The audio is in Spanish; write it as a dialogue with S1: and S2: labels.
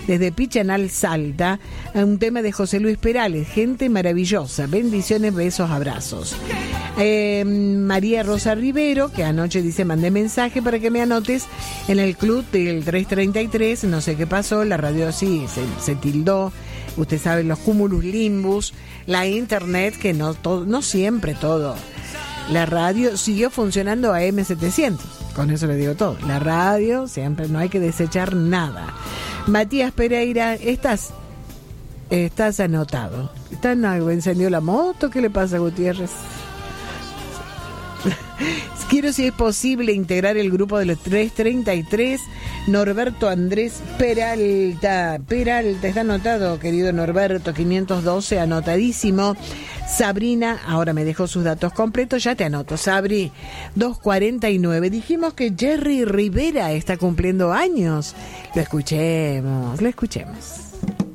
S1: desde Pichanal, Salta, un tema de José Luis Perales, gente maravillosa, bendiciones, besos, abrazos. María Rosa Rivero, que anoche dice, mandé mensaje para que me anotes en el club del 333, no sé qué pasó, la radio sí se tildó, usted sabe, los cúmulus limbus, la internet, que no siempre todo. La radio siguió funcionando a M700, con eso le digo todo. La radio siempre, no hay que desechar nada. Matías Pereira, estás anotado. ¿Está en algo? ¿Encendió la moto? ¿Qué le pasa a Gutiérrez? Quiero, si es posible, integrar el grupo de los 333. Norberto Andrés Peralta, está anotado, querido Norberto, 512, anotadísimo. Sabrina, ahora me dejó sus datos completos, ya te anoto, Sabri, 249. Dijimos que Jerry Rivera está cumpliendo años. Lo escuchemos.